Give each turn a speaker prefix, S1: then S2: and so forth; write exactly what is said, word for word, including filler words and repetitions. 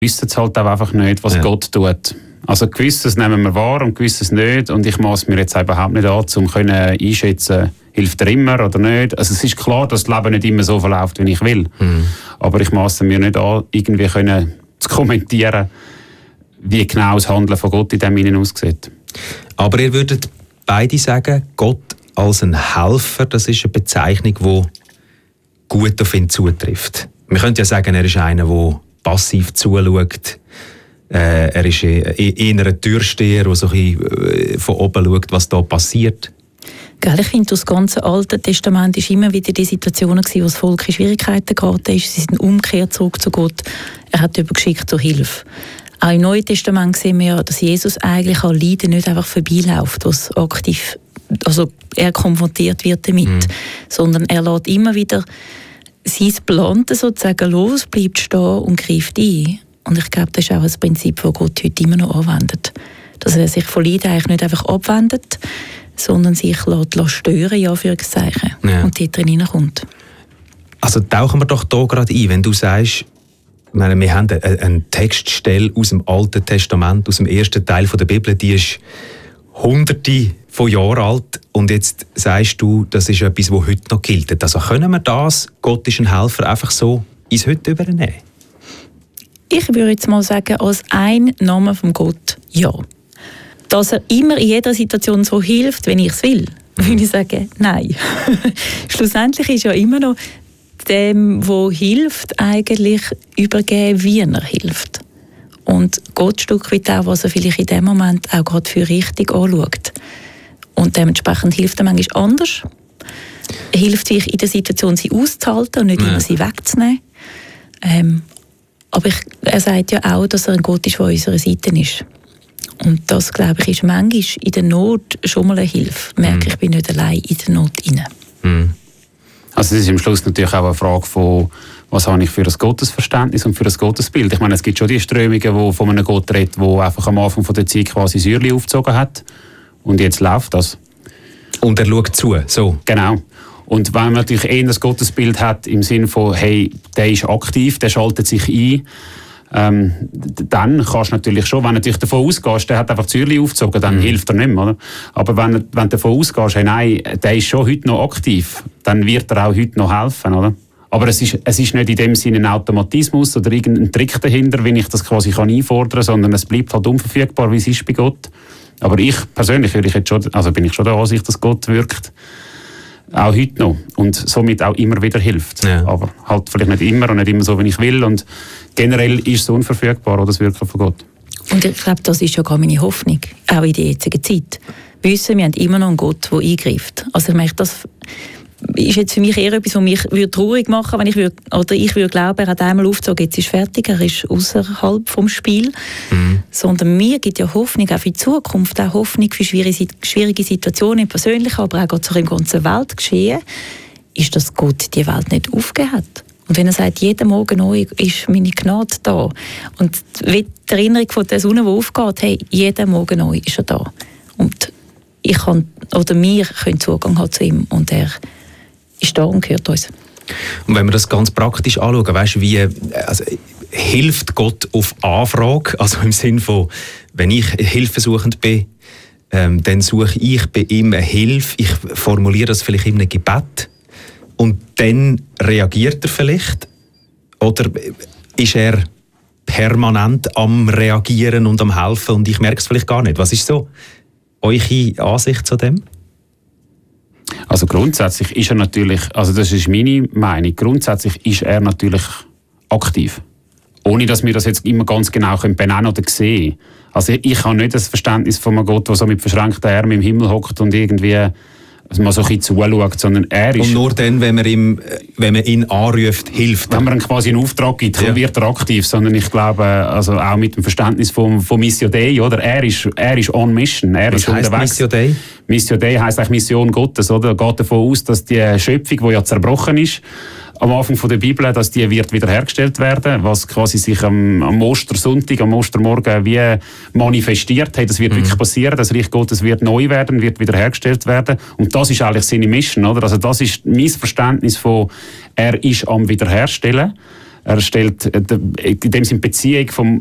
S1: wissen es halt auch einfach nicht, was ja. Gott tut. Also gewisses nehmen wir wahr und gewisses nicht. Und ich maß mir jetzt überhaupt nicht an, um einschätzen, hilft er immer oder nicht. Also es ist klar, dass das Leben nicht immer so verläuft, wie ich will. Mhm. Aber ich maße mir nicht an, irgendwie können zu kommentieren, wie genau das Handeln von Gott in dem Innen aussieht.
S2: Aber ihr würdet beide sagen, Gott als ein Helfer, das ist eine Bezeichnung, die gut auf ihn zutrifft. Man könnte ja sagen, er ist einer, der passiv zuschaut. Äh, er ist eher ein Türsteher, der so ein bisschen von oben schaut, was da passiert.
S3: Ich finde, das ganze Alte Testament war immer wieder die Situationen, wo das Volk in Schwierigkeiten geraten ist. Sie sind umgekehrt zurück zu Gott. Er hat übergeschickt zur Hilfe. Auch im Neuen Testament sehen wir, dass Jesus eigentlich an Leiden nicht einfach vorbeiläuft, was aktiv, also er konfrontiert wird damit, mhm. sondern er lässt immer wieder sein Planten sozusagen los, bleibt stehen und greift ein. Und ich glaube, das ist auch ein Prinzip, das Gott heute immer noch anwendet. Dass er sich von Leiden eigentlich nicht einfach abwendet, sondern sich lässt, lässt stören, ja, für Zeichen, ja. und dort drin hineinkommt.
S2: Also tauchen wir doch hier gerade ein, wenn du sagst, ich meine, wir haben eine Textstelle aus dem Alten Testament, aus dem ersten Teil der Bibel, die ist hunderte von Jahren alt und jetzt sagst du, das ist etwas, das heute noch gilt. Also können wir das, Gott ist ein Helfer, einfach so ins Heute übernehmen?
S3: Ich würde jetzt mal sagen, als ein Name von Gott, ja. Dass er immer in jeder Situation so hilft, wenn ich es will, würde ich sagen, nein. Schlussendlich ist ja immer noch dem, wo hilft, eigentlich übergeben, wie er hilft. Und Gott ein Stück weit auch, was er vielleicht in dem Moment auch gerade für richtig anschaut. Und dementsprechend hilft er manchmal anders. Er hilft sich in der Situation, sie auszuhalten und nicht ja. immer sie wegzunehmen. Ähm, aber ich, er sagt ja auch, dass er ein Gott ist, der an unserer Seite ist. Und das, glaube ich, ist manchmal in der Not schon mal eine Hilfe. Ich merke, mm. ich bin nicht allein in der Not rein.
S1: Mm. Also es ist am Schluss natürlich auch eine Frage von, was habe ich für ein Gottesverständnis und für ein Gottesbild. Ich meine, es gibt schon die Strömungen, die von einem Gott reden, der einfach am Anfang der Zeit quasi Säurchen aufgezogen hat. Und jetzt läuft das.
S2: Und er schaut zu, so.
S1: Genau. Und wenn man natürlich eher das Gottesbild hat, im Sinne von, hey, der ist aktiv, der schaltet sich ein, ähm, dann kannst du natürlich schon, wenn du natürlich davon ausgehst, der hat einfach die Säurchen aufgezogen, dann mhm. hilft er nicht mehr. Oder? Aber wenn, wenn du davon ausgehst, hey, nein, der ist schon heute noch aktiv, dann wird er auch heute noch helfen. Oder? Aber es ist, es ist nicht in dem Sinne ein Automatismus oder irgendein Trick dahinter, wie ich das quasi kann einfordern kann, sondern es bleibt halt unverfügbar, wie es ist bei Gott. Aber ich persönlich würde ich jetzt schon, also bin ich schon der Ansicht, dass Gott wirkt. Auch heute noch. Und somit auch immer wieder hilft. Ja. Aber halt vielleicht nicht immer und nicht immer so, wie ich will. Und generell ist es unverfügbar, oder das Wirken von Gott.
S3: Und ich glaube, das ist ja gar meine Hoffnung, auch in der jetzigen Zeit. Wir wissen, wir haben immer noch einen Gott, der eingreift. Also ich merke, das ist jetzt für mich eher etwas, was mich würde traurig machen würde, wenn ich würde, oder ich würde glauben, er hat einmal aufgezogen, jetzt ist fertig, er ist außerhalb vom Spiel. Mhm. Sondern mir gibt ja Hoffnung auch für die Zukunft, auch Hoffnung für schwierige Situationen, persönlich, aber auch so in der ganzen Welt geschehen, ist, dass Gott die Welt nicht aufgegeben hat. Und wenn er sagt, jeden Morgen neu ist meine Gnade da. Und die Erinnerung von der Sonne, die aufgeht, hey, jeden Morgen neu ist er da. Und ich kann, oder wir können Zugang haben zu ihm und er ist da und gehört uns.
S2: Und wenn wir das ganz praktisch anschauen, weißt du, wie also, hilft Gott auf Anfrage? Also im Sinne von, wenn ich hilfesuchend bin, ähm, dann suche ich bei ihm eine Hilfe. Ich formuliere das vielleicht in einem Gebet und dann reagiert er vielleicht? Oder ist er permanent am Reagieren und am Helfen und ich merke es vielleicht gar nicht? Was ist so eure Ansicht zu dem?
S1: Also grundsätzlich ist er natürlich, also das ist meine Meinung, grundsätzlich ist er natürlich aktiv. Ohne, dass wir das jetzt immer ganz genau benennen oder sehen. Also ich, ich habe nicht das Verständnis von einem Gott, der so mit verschränkten Armen im Himmel hockt und irgendwie mal so ein bisschen zuschaut, sondern er ist...
S2: Und nur dann, wenn man, ihm, wenn man ihn anruft, hilft er.
S1: Wenn man ihm quasi einen Auftrag gibt, dann ja. wird er aktiv, sondern ich glaube, also auch mit dem Verständnis von, von Missio Dei, oder? Er ist, er ist on mission, er
S2: Was
S1: ist
S2: heisst
S1: unterwegs.
S2: Missio Dei?
S1: Missio Dei heisst eigentlich Mission Gottes, oder? Er geht davon aus, dass die Schöpfung, die ja zerbrochen ist, am Anfang der Bibel, dass die wird wiederhergestellt werden, was quasi sich am, am Ostersonntag, am Ostermorgen wie manifestiert hat. Das wird mhm. wirklich passieren. Das Reich Gottes wird neu werden, wird wiederhergestellt werden. Und das ist eigentlich seine Mission, oder? Also das ist mein Verständnis von, er ist am Wiederherstellen. Er stellt in dem Sinne Beziehung vom